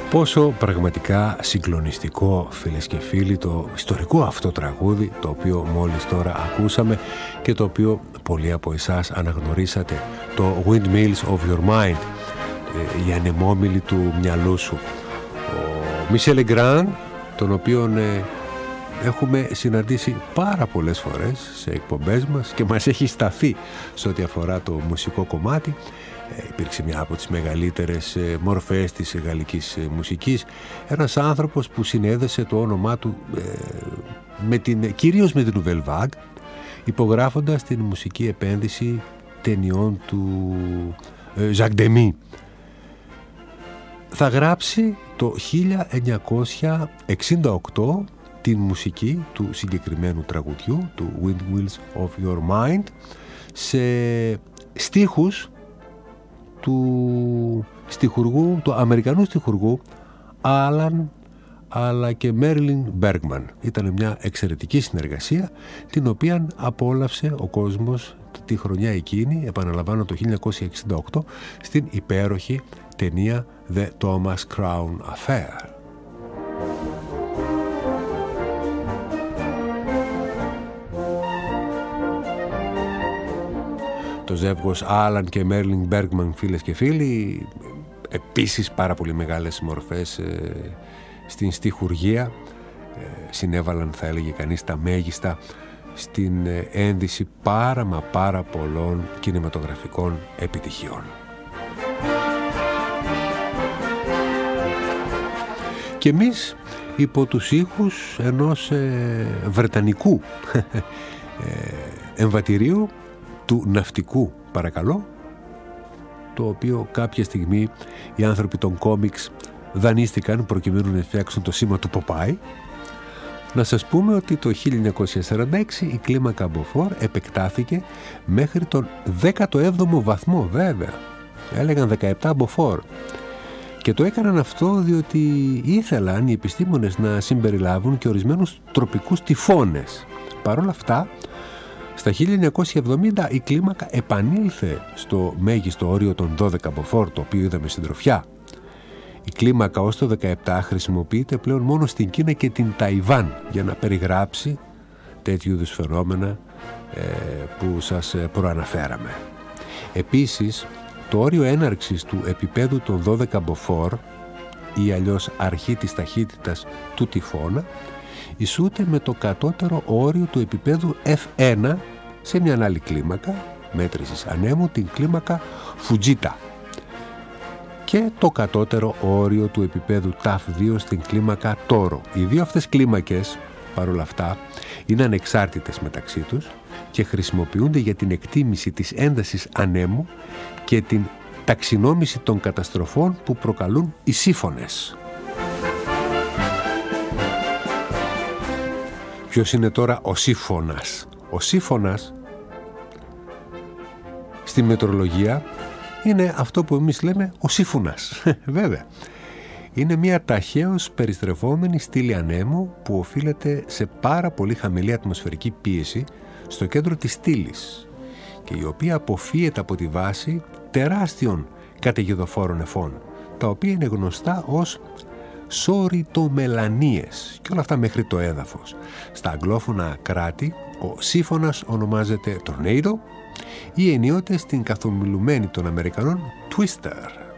Πόσο πραγματικά συγκλονιστικό, φίλες και φίλοι, το ιστορικό αυτό τραγούδι, το οποίο μόλις τώρα ακούσαμε και το οποίο πολλοί από εσάς αναγνωρίσατε, το Windmills of Your Mind, η ανεμόμυλη του μυαλού σου. Ο Μισελ Λεγκράν, τον οποίον έχουμε συναντήσει πάρα πολλές φορές σε εκπομπές μας και μας έχει σταθεί σε ό,τι αφορά το μουσικό κομμάτι. Υπήρξε μια από τις μεγαλύτερες μορφές της γαλλικής μουσικής. Ένας άνθρωπος που συνέδεσε το όνομά του κυρίως με την Nouvelle Vague, υπογράφοντας την μουσική επένδυση ταινιών του Jacques Demy. Θα γράψει το 1968 την μουσική του συγκεκριμένου τραγουδιού, του Windmills of Your Mind, σε στίχους του Αμερικανού στιχουργού Άλαν αλλά και Μέρλιν Μπέργκμαν. Ήταν μια εξαιρετική συνεργασία, την οποία απόλαυσε ο κόσμος τη χρονιά εκείνη, επαναλαμβάνω το 1968, στην υπέροχη ταινία The Thomas Crown Affair. Το ζεύγος Άλαν και Μέρλιν Μπέργκμαν, φίλες και φίλοι, επίσης πάρα πολύ μεγάλες μορφές στην στιχουργία, συνέβαλαν, θα έλεγε κανείς, τα μέγιστα στην ένδυση πάρα πολλών κινηματογραφικών επιτυχιών. Και εμείς υπό τους ήχους ενός βρετανικού εμβατηρίου, του ναυτικού παρακαλώ, το οποίο κάποια στιγμή οι άνθρωποι των κόμιξ δανείστηκαν προκειμένου να φτιάξουν το σήμα του Popeye. Να σας πούμε ότι το 1946 η κλίμακα Beaufort επεκτάθηκε μέχρι τον 17ο βαθμό, βέβαια. Έλεγαν 17 Beaufort. Και το έκαναν αυτό διότι ήθελαν οι επιστήμονες να συμπεριλάβουν και ορισμένους τροπικούς τυφώνες. Παρ' όλα αυτά, στα 1970 η κλίμακα επανήλθε στο μέγιστο όριο των 12 Beaufort, το οποίο είδαμε συντροφιά. Η κλίμακα ως το 17 χρησιμοποιείται πλέον μόνο στην Κίνα και την Ταϊβάν για να περιγράψει τέτοιου είδους φαινόμενα που σας προαναφέραμε. Επίσης, το όριο έναρξης του επίπεδου των 12 Beaufort ή αλλιώς αρχή της ταχύτητας του τυφώνα ισούται με το κατώτερο όριο του επίπεδου F1 σε μια άλλη κλίμακα μέτρησης ανέμου, την κλίμακα Φουτζίτα, και το κατώτερο όριο του επίπεδου TAF2 στην κλίμακα Τόρο. Οι δύο αυτές κλίμακες, παρόλα αυτά, είναι ανεξάρτητες μεταξύ τους και χρησιμοποιούνται για την εκτίμηση της έντασης ανέμου και την ταξινόμηση των καταστροφών που προκαλούν οι σύφωνες. Ποιος είναι τώρα ο σύφωνας? Ο σύφωνας στη μετεωρολογία είναι αυτό που εμείς λέμε ο σύφωνας. Βέβαια. Είναι μια ταχαίως περιστρεφόμενη στήλη ανέμου που οφείλεται σε πάρα πολύ χαμηλή ατμοσφαιρική πίεση στο κέντρο της στήλης και η οποία αποφύεται από τη βάση τεράστιων καταιγιδοφόρων νεφών, τα οποία είναι γνωστά ως σωριτομελανίες και όλα αυτά μέχρι το έδαφος. Στα αγγλόφωνα κράτη ο σύφωνας ονομάζεται tornado ή ενίοτε στην καθομιλουμένη των Αμερικανών twister.